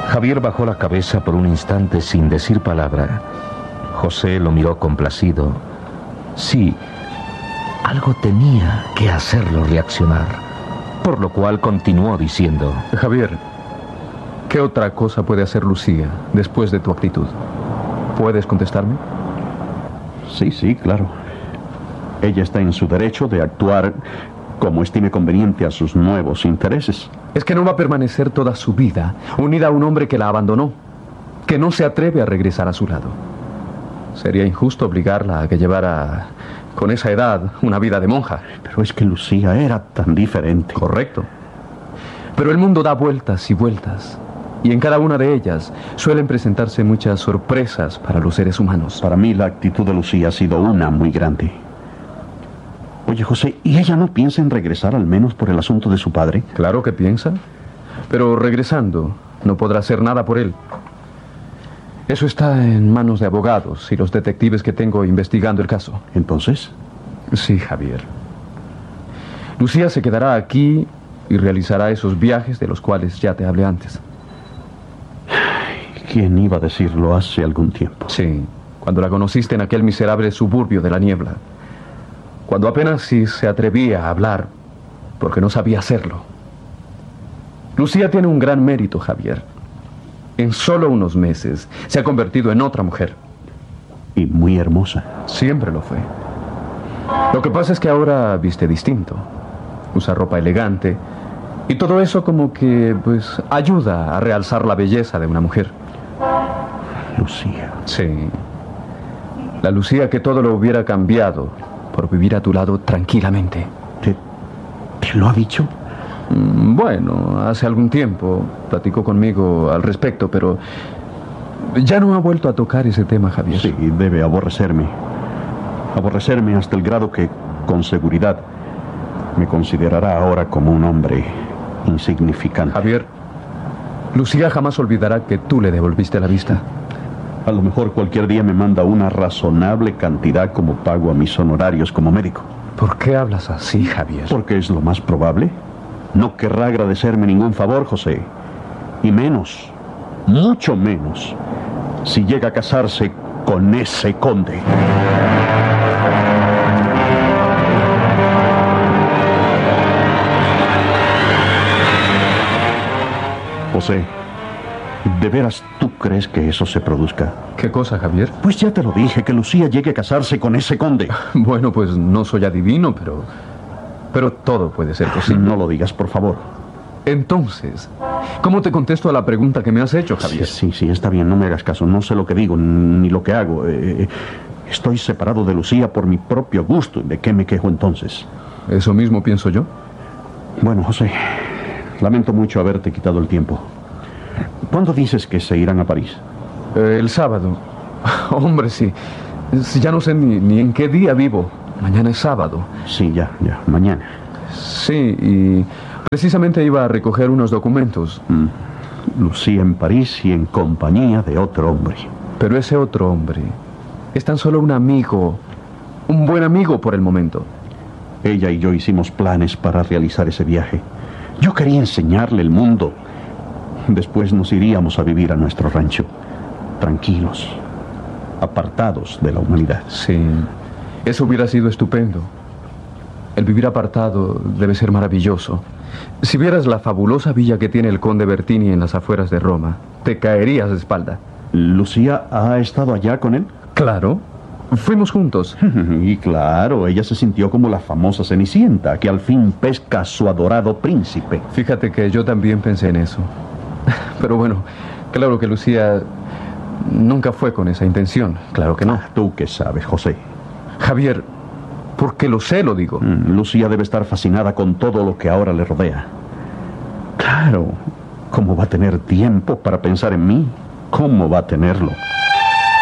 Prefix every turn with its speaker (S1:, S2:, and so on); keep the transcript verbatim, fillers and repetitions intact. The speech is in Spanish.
S1: Javier bajó la cabeza por un instante sin decir palabra. José lo miró complacido. Sí, algo tenía que hacerlo reaccionar, por lo cual continuó diciendo:
S2: Javier, ¿qué otra cosa puede hacer Lucía después de tu actitud? ¿Puedes contestarme?
S3: Sí, sí, claro. Ella está en su derecho de actuar como estime conveniente a sus nuevos intereses.
S2: Es que no va a permanecer toda su vida unida a un hombre que la abandonó, que no se atreve a regresar a su lado. Sería injusto obligarla a que llevara, con esa edad, una vida de monja.
S3: Pero es que Lucía era tan diferente.
S2: Correcto. Pero el mundo da vueltas y vueltas, y en cada una de ellas suelen presentarse muchas sorpresas para los seres humanos.
S3: Para mí la actitud de Lucía ha sido una muy grande. Oye, José, ¿y ella no piensa en regresar al menos por el asunto de su padre?
S2: Claro que piensa, pero regresando no podrá hacer nada por él. Eso está en manos de abogados y los detectives que tengo investigando el caso.
S3: ¿Entonces?
S2: Sí, Javier. Lucía se quedará aquí y realizará esos viajes de los cuales ya te hablé antes.
S3: ¿Quién iba a decirlo hace algún tiempo?
S2: Sí, cuando la conociste en aquel miserable suburbio de la niebla. Cuando apenas si se atrevía a hablar, porque no sabía hacerlo. Lucía tiene un gran mérito, Javier. En solo unos meses se ha convertido en otra mujer.
S3: Y muy hermosa.
S2: Siempre lo fue. Lo que pasa es que ahora viste distinto. Usa ropa elegante. Y todo eso como que, pues, ayuda a realzar la belleza de una mujer.
S3: Lucía.
S2: Sí. La Lucía que todo lo hubiera cambiado por vivir a tu lado tranquilamente.
S3: ¿Te, te lo ha dicho?
S2: Bueno, hace algún tiempo platicó conmigo al respecto, pero ya no ha vuelto a tocar ese tema, Javier.
S3: Sí, debe aborrecerme. Aborrecerme hasta el grado que, con seguridad, me considerará ahora como un hombre insignificante.
S2: Javier, Lucía jamás olvidará que tú le devolviste la vista.
S3: A lo mejor cualquier día me manda una razonable cantidad como pago a mis honorarios como médico.
S2: ¿Por qué hablas así, Javier?
S3: Porque es lo más probable. No querrá agradecerme ningún favor, José. Y menos, mucho menos, si llega a casarse con ese conde. José, ¿de veras tú crees que eso se produzca?
S2: ¿Qué cosa, Javier?
S3: Pues ya te lo dije, que Lucía llegue a casarse con ese conde.
S2: Bueno, pues no soy adivino, pero... pero todo puede ser posible.
S3: No lo digas, por favor.
S2: Entonces, ¿cómo te contesto a la pregunta que me has hecho, Javier?
S3: Sí, sí, sí, está bien, no me hagas caso. No sé lo que digo, ni lo que hago. Eh, estoy separado de Lucía por mi propio gusto. ¿De qué me quejo entonces?
S2: Eso mismo pienso yo.
S3: Bueno, José, lamento mucho haberte quitado el tiempo. ¿Cuándo dices que se irán a París?
S2: Eh, el sábado. Hombre, sí. Sí, ya no sé ni, ni en qué día vivo. Mañana es sábado.
S3: Sí, ya, ya, mañana.
S2: Sí, y precisamente iba a recoger unos documentos.
S3: Mm. Lucía en París y en compañía de otro hombre.
S2: Pero ese otro hombre es tan solo un amigo, un buen amigo por el momento.
S3: Ella y yo hicimos planes para realizar ese viaje. Yo quería enseñarle el mundo. Después nos iríamos a vivir a nuestro rancho, tranquilos, apartados de la humanidad.
S2: Sí, eso hubiera sido estupendo. El vivir apartado debe ser maravilloso. Si vieras la fabulosa villa que tiene el conde Bertini en las afueras de Roma, te caerías de espalda.
S3: ¿Lucía ha estado allá con él?
S2: Claro, fuimos juntos.
S3: Y claro, ella se sintió como la famosa Cenicienta, que al fin pesca a su adorado príncipe.
S2: Fíjate que yo también pensé en eso. Pero bueno, claro que Lucía nunca fue con esa intención. Claro que no.
S3: Ah, ¿tú qué sabes, José?
S2: Javier, porque lo sé, lo digo.
S3: Mm, Lucía debe estar fascinada con todo lo que ahora le rodea. Claro, ¿cómo va a tener tiempo para pensar en mí? ¿Cómo va a tenerlo?